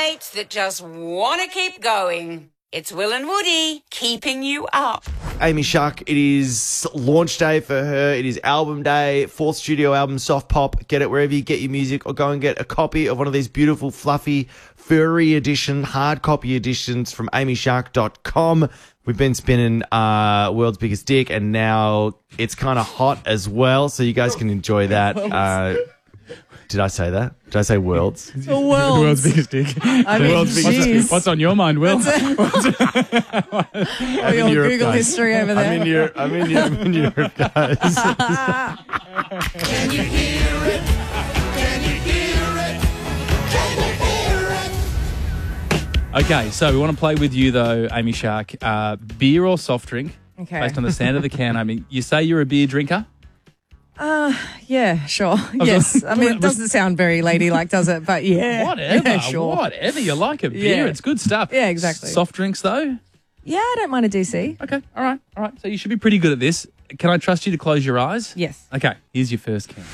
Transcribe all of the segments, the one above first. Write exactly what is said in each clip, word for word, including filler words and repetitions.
mates that just want to keep going. It's Will and Woody keeping you up. Amy Shark, it is launch day for her. It is album day, fourth studio album, Soft Pop. Get it wherever you get your music, or go and get a copy of one of these beautiful, fluffy, furry edition, hard copy editions from amy shark dot com. We've been spinning uh, World's Biggest Dick, and now it's kind of hot as well, so you guys can enjoy that. Uh, did I say that? Did I say worlds? The world's, the world's biggest dick. I mean, world's biggest. What's on your mind, Will? Or your Europe, Google guys. history over there. I'm in Europe, I'm in Europe, I'm in Europe guys. Can you hear it? Can you hear it? Can you hear it? Okay, so we want to play with you, though, Amy Shark. Uh, beer or soft drink? Okay. Based on the sound of the can. I mean, you say you're a beer drinker? Uh, yeah, sure. Yes. I mean, it doesn't sound very ladylike, does it? But yeah. Whatever, Yeah, sure. whatever. You like a beer, Yeah. it's good stuff. Yeah, exactly. Soft drinks, though? Yeah, I don't mind a D C. Okay, all right, all right. So you should be pretty good at this. Can I trust you to close your eyes? Yes. Okay, here's your first can.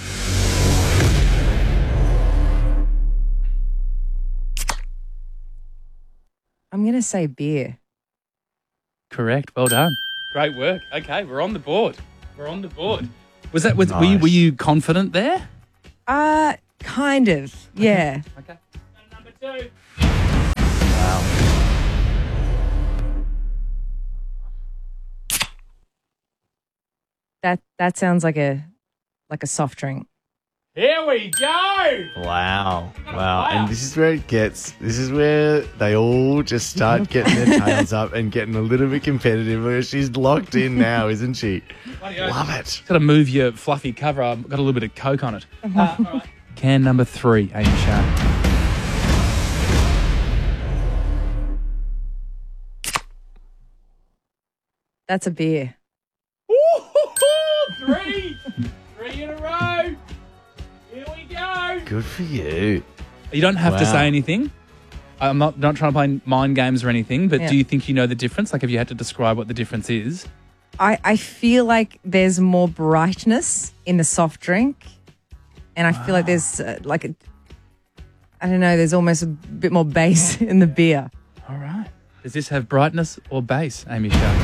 I'm going to say beer. Correct, well done. Great work. Okay, we're on the board. We're on the board. Was that, was, were, you, Nice. were you confident there? Uh, kind of. Yeah. Okay. Number two. That that sounds like a like a soft drink. Here we go. Wow. Wow. And this is where it gets, this is where they all just start getting their tails up and getting a little bit competitive. Where she's locked in now, isn't she? Love it. Got to move your fluffy cover. I've got a little bit of Coke on it. Uh, all right. Can number three, Amy Shark. That's a beer. Three. Three in a row. Here we go. Good for you. You don't have to Wow. say anything. I'm not, not trying to play mind games or anything, but Yeah. do you think you know the difference? Like, have you had to describe what the difference is? I, I feel like there's more brightness in the soft drink. And I feel like there's uh, like a, I don't know, there's almost a bit more bass in the beer. All right. Does this have brightness or bass, Amy Shark?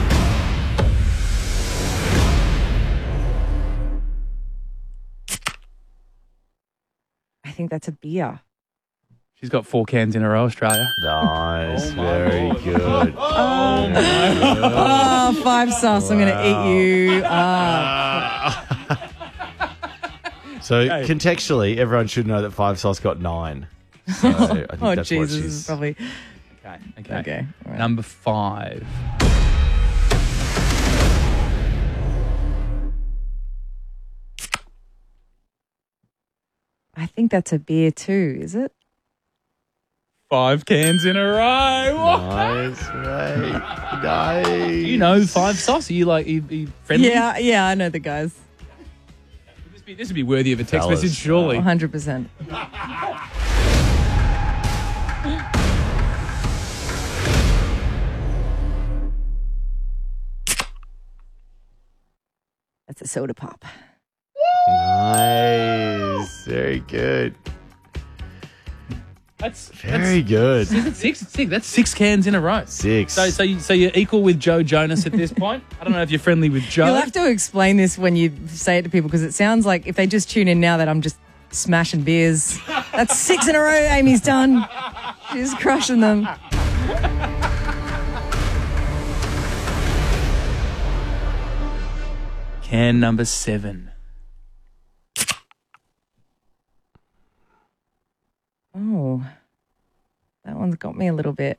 I think that's a beer. She's got four cans in a row, Australia. Nice. Oh, my Very Lord. good. Oh, five sauce. I'm going to eat you. Ah. So contextually, everyone should know that Five Sauce got nine. So I think Oh, that's Jesus. what This she's... is probably. Okay. Okay. Okay. All right. Number five. I think that's a beer too, is it? Five cans in a row. Nice, mate. Nice. You know five sauce. Are you like, are you, are you friendly? Yeah, yeah, I know the guys. This would be, this would be worthy of a text Fellas, message, surely. one hundred percent. That's a soda pop. Nice. Very good. That's Very good. That's six. Six. That's six cans in a row. Six. So, so, you, so you're equal with Joe Jonas at this point. I don't know if you're friendly with Joe. You'll have to explain this when you say it to people because it sounds like if they just tune in now that I'm just smashing beers. That's six in a row Amy's done. She's crushing them. Can number seven. Oh, that one's got me a little bit.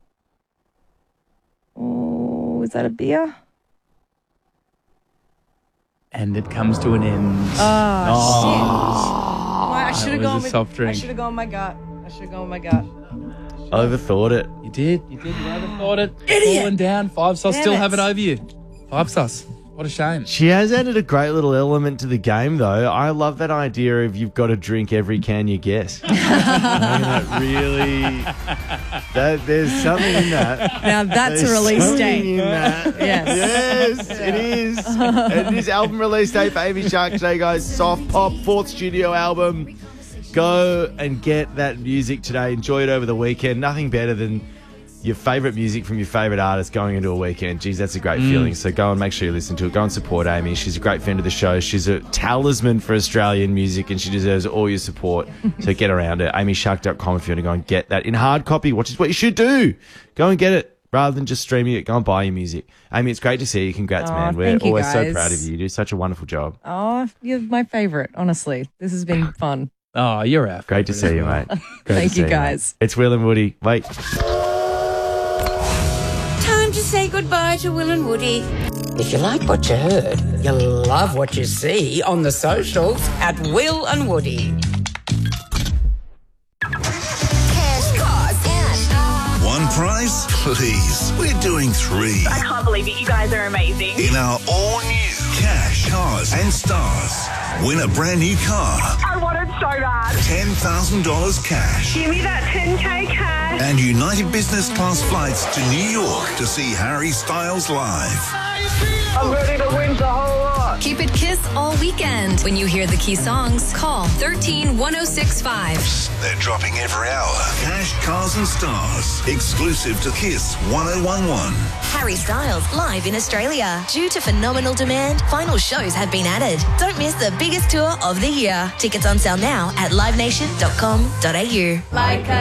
Oh, is that a beer? And it comes to an end. Oh, shit. I should have was gone a with soft I drink. should have gone my gut. I should have gone with my gut. Overthought it. You did. You did. You overthought it. Idiot. Falling down. Five sauce Damn still it. have it over you. Five sauce. What a shame. She has added a great little element to the game, though. I love that idea of you've got to drink every can you get. I mean, that really, that there's something in that. Now that's a There's release something date. in that. Yes. Yes, it is. And it is album release date for Amy Shark today, guys. Soft Pop, fourth studio album. Go and get that music today. Enjoy it over the weekend. Nothing better than your favourite music from your favourite artist going into a weekend. Geez, that's a great Mm. feeling. So go and make sure you listen to it. Go and support Amy. She's a great friend of the show. She's a talisman for Australian music and she deserves all your support. So get around it. amy shark dot com if you want to go and get that in hard copy, which is what you should do. Go and get it rather than just streaming it. Go and buy your music. Amy, it's great to see you. Congrats, Oh, man. We're thank you, always so guys. proud of you. You do such a wonderful job. Oh, you're my favorite, honestly. This has been fun. Oh, you're our Great to favourite see you, as well. mate. Great Thank to see you, mate. guys. It's Will and Woody. Wait. Time to say goodbye to Will and Woody. If you like what you heard, you'll love what you see on the socials. At Will and Woody. Cash, cars, and One prize? Please. We're doing three. I can't believe it. You guys are amazing. In our all-new Cash, Cars and Stars. Win a brand new car. I want it so bad. ten thousand dollars cash. Give me that ten K cash. And United Business Class flights to New York to see Harry Styles live. I'm ready to win the whole lot. Keep it Kiss all weekend. When you hear the key songs, call one three one oh six five. They're dropping every hour. Cash, Cars and Stars. Exclusive to Kiss one oh one one. Harry Styles live in Australia. Due to phenomenal demand, final shows have been added. Don't miss the biggest tour of the year. Tickets on sale now at live nation dot com dot a u. Like